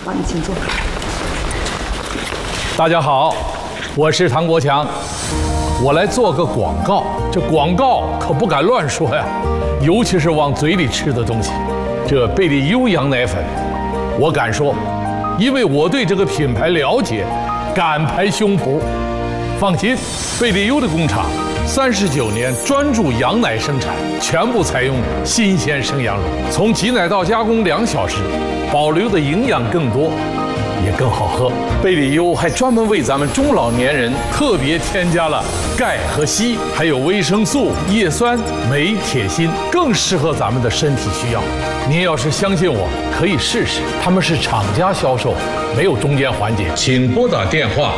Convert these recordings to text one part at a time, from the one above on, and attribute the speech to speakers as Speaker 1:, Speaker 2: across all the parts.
Speaker 1: 好，你请坐。
Speaker 2: 大家好，我是唐国强，我来做个广告。这广告可不敢乱说呀，尤其是往嘴里吃的东西。这贝利优羊奶粉，我敢说，因为我对这个品牌了解，敢拍胸脯。放心，贝利优的工厂39年专注羊奶生产，全部采用新鲜生羊乳，从挤奶到加工2小时，保留的营养更多，也更好喝。贝利优还专门为咱们中老年人特别添加了钙和硒，还有维生素、叶酸、镁、铁、锌，更适合咱们的身体需要。您要是相信我，可以试试。他们是厂家销售，没有中间环节。请拨打电话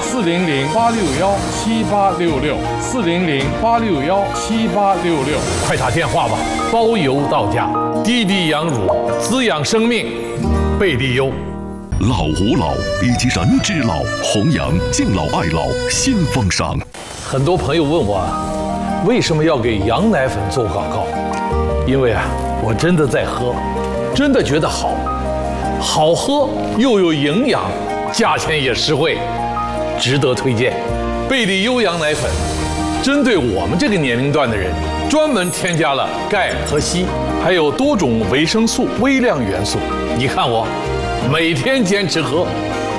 Speaker 2: 400-861-7866，400-861-7866，快打电话吧，包邮到家。滴滴羊乳，滋养生命，贝利优。
Speaker 3: 老吾老以及人之老，弘扬敬老爱老新风尚。
Speaker 2: 很多朋友问我，为什么要给羊奶粉做广告？因为我真的在喝，真的觉得好喝又有营养，价钱也实惠，值得推荐。贝利优羊奶粉针对我们这个年龄段的人，专门添加了钙和硒，还有多种维生素、微量元素。你看我每天坚持喝。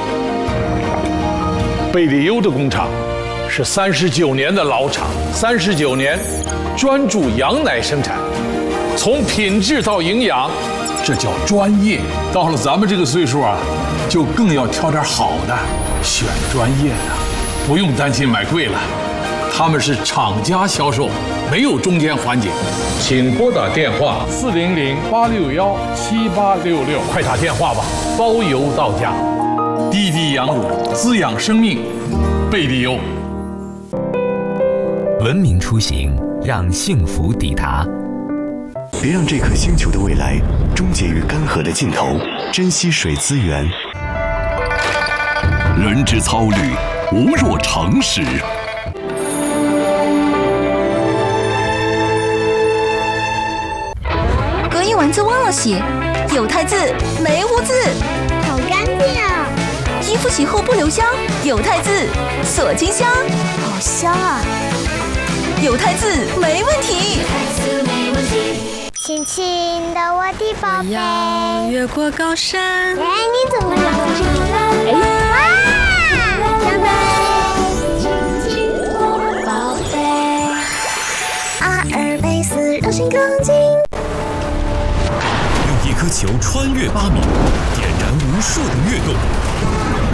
Speaker 2: 贝利优的工厂是39年的老厂，39年专注羊奶生产，从品质到营养，这叫专业。到了咱们这个岁数就更要挑点好的，选专业的，不用担心买贵了。他们是厂家销售，没有中间环节。请拨打电话400-861-7866，快打电话吧，包邮到家。滴滴羊乳，滋养生命，贝利优。
Speaker 4: 文明出行，让幸福抵达。
Speaker 5: 别让这颗星球的未来终结于干涸的尽头，珍惜水资源。
Speaker 3: 人之操虑，无若常始。
Speaker 6: 隔一晚就忘了洗，有汰渍没污渍，
Speaker 7: 好干净啊！
Speaker 6: 衣服洗后不留香，有汰渍锁金香，
Speaker 7: 好香啊！
Speaker 6: 有汰渍没问题。
Speaker 7: 轻轻的我的宝贝，
Speaker 6: 越过高山。
Speaker 7: 哎，你怎么了？哇！长辈，轻轻我宝贝，阿尔卑斯柔性钢筋。
Speaker 8: 用一颗球穿越8米，点燃无数的跃动。